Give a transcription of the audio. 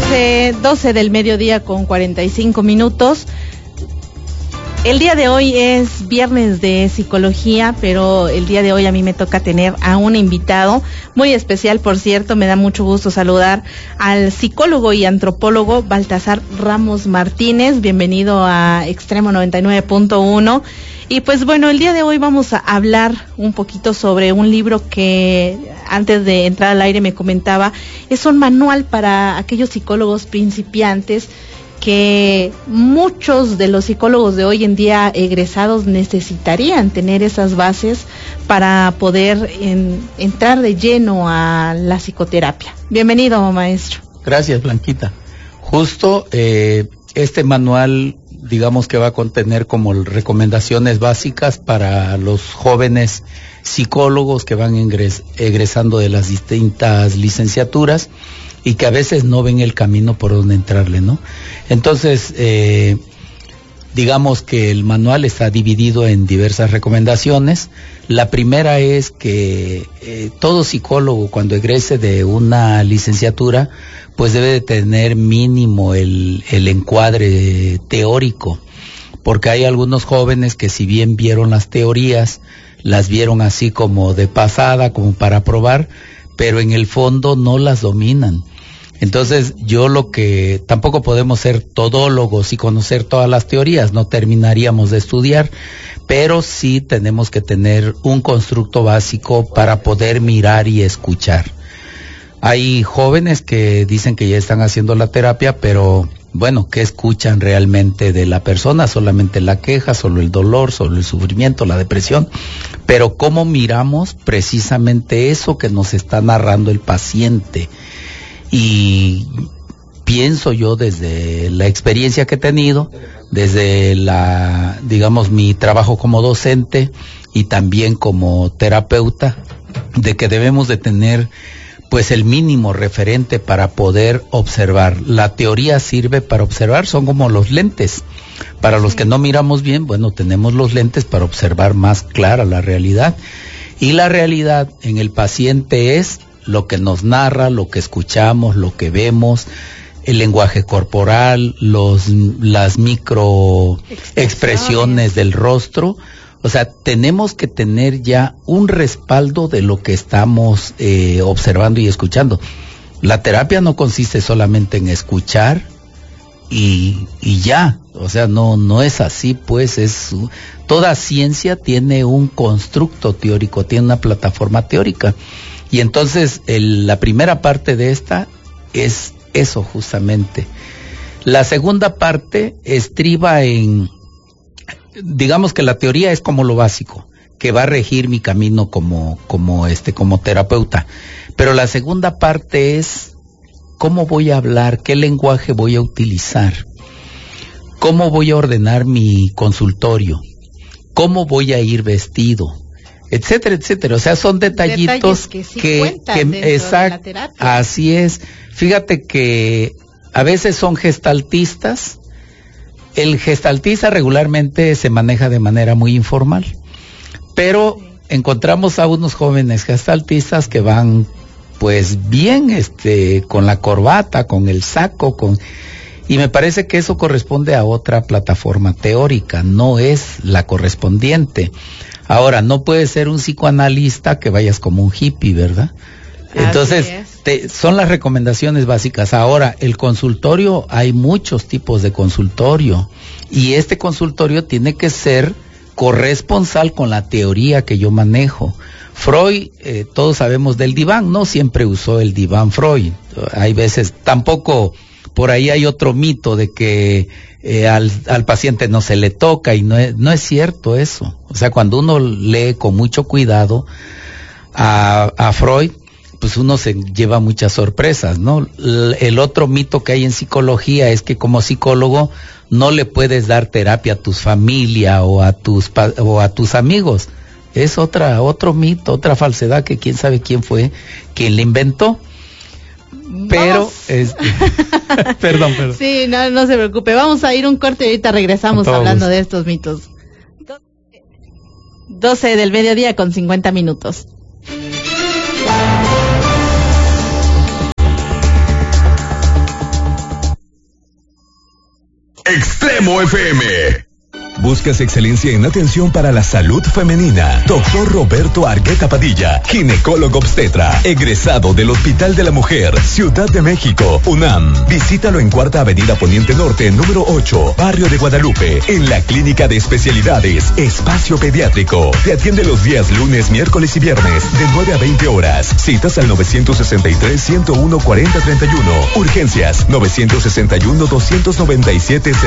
12 del mediodía con 45 minutos. El día de hoy es viernes de psicología, pero el día de hoy a mí me toca tener a un invitado muy especial, por cierto. Me da mucho gusto saludar al psicólogo y antropólogo Baltasar Ramos Martínez. Bienvenido a Extremo 99.1. Y pues bueno, el día de hoy vamos a hablar un poquito sobre un libro que antes de entrar al aire me comentaba, es un manual para aquellos psicólogos principiantes que muchos de los psicólogos de hoy en día egresados necesitarían tener esas bases para poder entrar de lleno a la psicoterapia. Bienvenido, maestro. Gracias, Blanquita. Justo este manual, digamos que va a contener como recomendaciones básicas para los jóvenes psicólogos que van egresando de las distintas licenciaturas y que a veces no ven el camino por donde entrarle, ¿no? Entonces, digamos que el manual está dividido en diversas recomendaciones. La primera es que todo psicólogo cuando egrese de una licenciatura, pues debe de tener mínimo el encuadre teórico, porque hay algunos jóvenes que si bien vieron las teorías, las vieron así como de pasada, como para probar, pero en el fondo no las dominan. Entonces tampoco podemos ser todólogos y conocer todas las teorías, no terminaríamos de estudiar, pero sí tenemos que tener un constructo básico para poder mirar y escuchar. Hay jóvenes que dicen que ya están haciendo la terapia, pero bueno, ¿qué escuchan realmente de la persona? Solamente la queja, solo el dolor, solo el sufrimiento, la depresión. Pero ¿cómo miramos precisamente eso que nos está narrando el paciente? Y pienso yo desde la experiencia que he tenido, desde mi trabajo como docente y también como terapeuta, de que debemos de tener pues el mínimo referente para poder observar. La teoría sirve para observar, son como los lentes. Para los que no miramos bien, bueno, tenemos los lentes para observar más clara la realidad. Y la realidad en el paciente es lo que nos narra, lo que escuchamos, lo que vemos, el lenguaje corporal, las microexpresiones del rostro. O sea, tenemos que tener ya un respaldo de lo que estamos observando y escuchando. La terapia no consiste solamente en escuchar y ya. O sea, no es así, pues toda ciencia tiene un constructo teórico, tiene una plataforma teórica. Y entonces la primera parte de esta es eso justamente. La segunda parte estriba en, digamos que la teoría es como lo básico, que va a regir mi camino como terapeuta. Pero la segunda parte es cómo voy a hablar, qué lenguaje voy a utilizar, cómo voy a ordenar mi consultorio, cómo voy a ir vestido, etcétera, etcétera. O sea, son detallitos que cuentan dentro de la terapia. Así es. Fíjate que a veces son gestaltistas. El gestaltista regularmente se maneja de manera muy informal, pero encontramos a unos jóvenes gestaltistas que van pues bien con la corbata, con el saco, y me parece que eso corresponde a otra plataforma teórica, no es la correspondiente. Ahora, no puedes ser un psicoanalista que vayas como un hippie, ¿verdad? Entonces, son las recomendaciones básicas. Ahora, el consultorio, hay muchos tipos de consultorio y este consultorio tiene que ser corresponsal con la teoría que yo manejo. Freud, todos sabemos del diván, no siempre usó el diván Freud. Hay veces, tampoco, por ahí hay otro mito de que al paciente no se le toca y no es cierto eso. O sea, cuando uno lee con mucho cuidado a Freud, pues uno se lleva muchas sorpresas, ¿no? El otro mito que hay en psicología es que como psicólogo no le puedes dar terapia a tu familia o a tus amigos. Es otro mito, otra falsedad que quién sabe quién fue quien le inventó. Pero, perdón. Sí, no se preocupe. Vamos a ir un corte y ahorita regresamos hablando de estos mitos. 12 del mediodía con 50 minutos. Extremo FM. ¿Buscas excelencia en atención para la salud femenina? Doctor Roberto Argueta Padilla, ginecólogo obstetra, egresado del Hospital de la Mujer, Ciudad de México, UNAM. Visítalo en Cuarta Avenida Poniente Norte, número 8, Barrio de Guadalupe, en la Clínica de Especialidades, Espacio Pediátrico. Te atiende los días lunes, miércoles y viernes, de 9 a 20 horas. Citas al 963-101-4031. Urgencias, 961-297